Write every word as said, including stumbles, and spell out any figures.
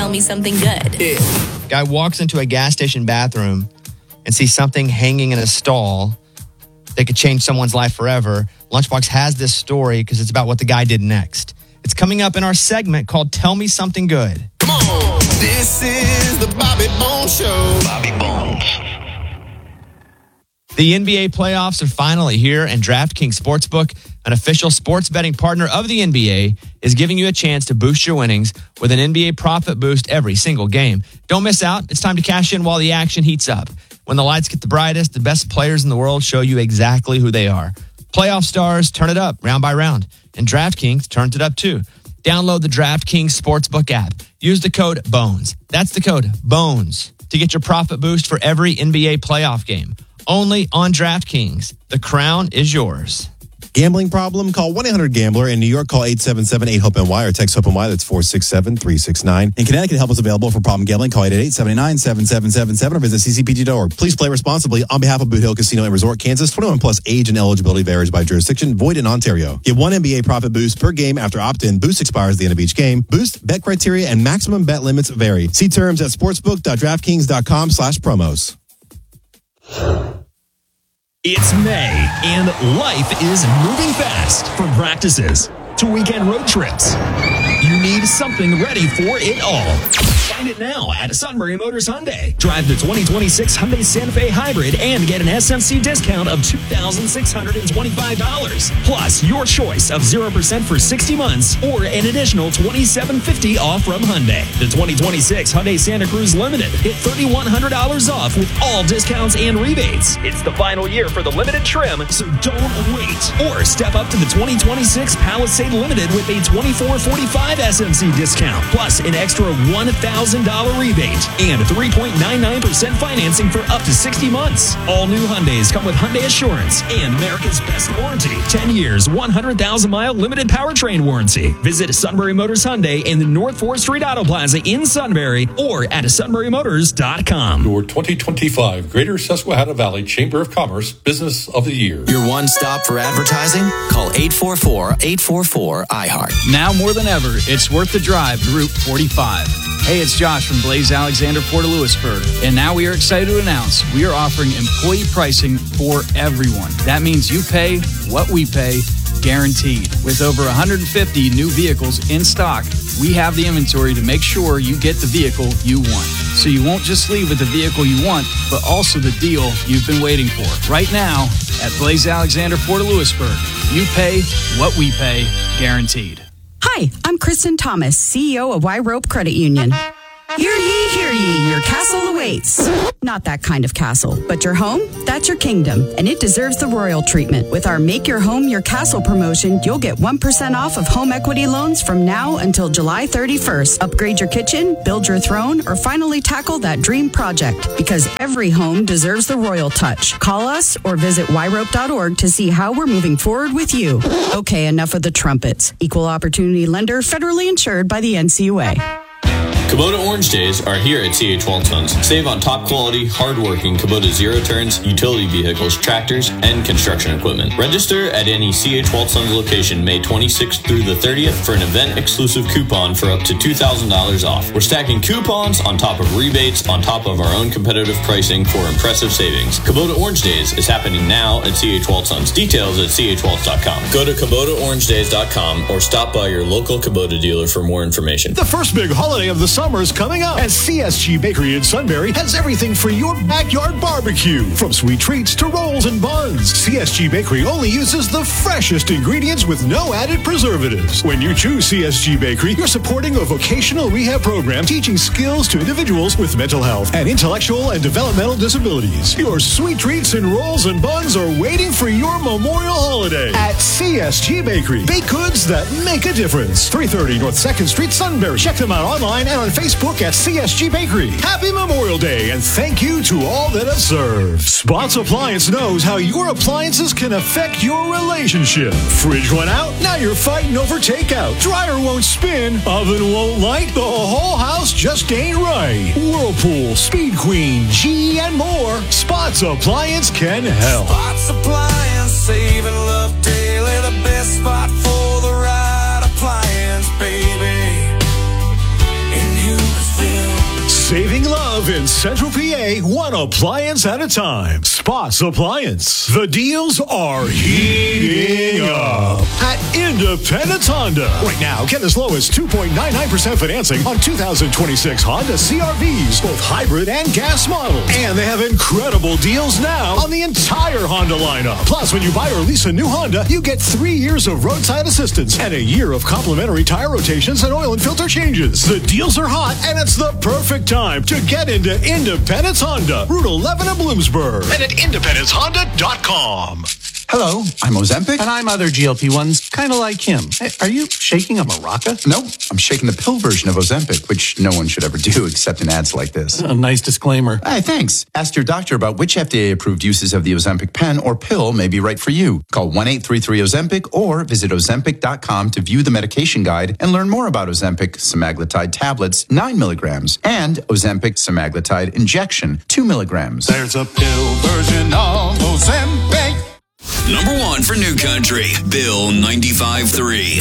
tell me something good. Yeah. Guy walks into a gas station bathroom and sees something hanging in a stall that could change someone's life forever. Lunchbox has this story because it's about what the guy did next. It's coming up in our segment called Tell Me Something Good. Come on. This is the Bobby Bones Show. Bobby Bones. The N B A playoffs are finally here, and DraftKings Sportsbook, an official sports betting partner of the N B A, is giving you a chance to boost your winnings with an N B A profit boost every single game. Don't miss out. It's time to cash in while the action heats up. When the lights get the brightest, the best players in the world show you exactly who they are. Playoff stars turn it up round by round, and DraftKings turns it up too. Download the DraftKings Sportsbook app. Use the code BONES. That's the code BONES to get your profit boost for every N B A playoff game. Only on DraftKings. The crown is yours. Gambling problem? Call one eight hundred gambler. In New York, call eight seven seven eight hope N Y or text HOPE-N Y. That's four six seven three six nine. In Connecticut, help is available for problem gambling. Call eight eight eight seven nine seven seven seven seven or visit c c p g dot org. Please play responsibly on behalf of Boot Hill Casino and Resort, Kansas. twenty-one plus age and eligibility varies by jurisdiction. Void in Ontario. Get one N B A profit boost per game after opt-in. Boost expires at the end of each game. Boost, bet criteria, and maximum bet limits vary. See terms at sportsbook dot draftkings dot com slash promos. It's May, and life is moving fast. From practices to weekend road trips, you need something ready for it all. Find it now at Sunbury Motors Hyundai. Drive the twenty twenty-six Hyundai Santa Fe Hybrid and get an S M C discount of two thousand six hundred twenty-five dollars. Plus, your choice of zero percent for sixty months or an additional twenty-seven fifty off from Hyundai. The twenty twenty-six Hyundai Santa Cruz Limited hit three thousand one hundred dollars off with all discounts and rebates. It's the final year for the limited trim, so don't wait. Or step up to the twenty twenty-six Palisade Limited with a twenty-four forty-five S M C discount, plus an extra one thousand dollars rebate and three point nine nine percent financing for up to sixty months. All new Hyundais come with Hyundai Assurance and America's best warranty. ten years, one hundred thousand mile limited powertrain warranty. Visit Sunbury Motors Hyundai in the North fourth Street Auto Plaza in Sunbury or at sunbury motors dot com. Your twenty twenty-five Greater Susquehanna Valley Chamber of Commerce Business of the Year. Your one stop for advertising? Call eight four four, eight four four, I heart. Now more than ever, it's worth the drive to Route forty-five. Hey, it's Josh from Blaze Alexander, Port of Lewisburg. And now we are excited to announce we are offering employee pricing for everyone. That means you pay what we pay, guaranteed. With over one hundred fifty new vehicles in stock, we have the inventory to make sure you get the vehicle you want. So you won't just leave with the vehicle you want, but also the deal you've been waiting for. Right now, at Blaze Alexander, Port of Lewisburg, you pay what we pay, guaranteed. Hi, I'm Kristen Thomas, C E O of Y Rope Credit Union. Hear ye, hear ye, your castle awaits. Not that kind of castle, but your home, that's your kingdom, and it deserves the royal treatment. With our Make Your Home Your Castle promotion, you'll get one percent off of home equity loans from now until July thirty-first. Upgrade your kitchen, build your throne, or finally tackle that dream project, because every home deserves the royal touch. Call us or visit y rope dot org to see how we're moving forward with you. Okay, enough of the trumpets. Equal opportunity lender, federally insured by the N C U A. Kubota Orange Days are here at C H Waltons. Save on top quality, hard-working Kubota zero-turns, utility vehicles, tractors, and construction equipment. Register at any C H Waltons location May twenty-sixth through the thirtieth for an event-exclusive coupon for up to two thousand dollars off. We're stacking coupons on top of rebates on top of our own competitive pricing for impressive savings. Kubota Orange Days is happening now at C H Waltons. Details at c h waltz dot com. Go to kubota orange days dot com or stop by your local Kubota dealer for more information. The first big holiday of the summer's coming up, and C S G Bakery in Sunbury has everything for your backyard barbecue. From sweet treats to rolls and buns, C S G Bakery only uses the freshest ingredients with no added preservatives. When you choose C S G Bakery, you're supporting a vocational rehab program teaching skills to individuals with mental health and intellectual and developmental disabilities. Your sweet treats and rolls and buns are waiting for your Memorial holiday at C S G Bakery. Baked goods that make a difference. three thirty North second Street, Sunbury. Check them out online and on Facebook at C S G Bakery. Happy Memorial Day, and thank you to all that have served. Spots Appliance knows how your appliances can affect your relationship. Fridge went out, now you're fighting over takeout. Dryer won't spin, oven won't light, the whole house just ain't right. Whirlpool, Speed Queen, G E, and more. Spots Appliance can help. Spots Appliance, saving love daily. The best spot for the right appliance, baby. And you Live in Central P A, one appliance at a time. Spots Appliance. The deals are heating up at Independence Honda. Right now, get as low as two point nine nine percent financing on two thousand twenty-six Honda C R Vs, both hybrid and gas models. And they have incredible deals now on the entire Honda lineup. Plus, when you buy or lease a new Honda, you get three years of roadside assistance and a year of complimentary tire rotations and oil and filter changes. The deals are hot, and it's the perfect time to get into Independence Honda, Route eleven in Bloomsburg, and at independence honda dot com. Hello, I'm Ozempic. And I'm other G L P ones, kind of like him. Hey, are you shaking a maraca? No, I'm shaking the pill version of Ozempic, which no one should ever do except in ads like this. A nice disclaimer. Hey, thanks. Ask your doctor about which F D A-approved uses of the Ozempic pen or pill may be right for you. Call one eight three three Ozempic or visit ozempic dot com to view the medication guide and learn more about Ozempic semaglutide tablets, nine milligrams, and Ozempic semaglutide injection, two milligrams. There's a pill version of Ozempic. Number one for New Country, Bill ninety-five point three.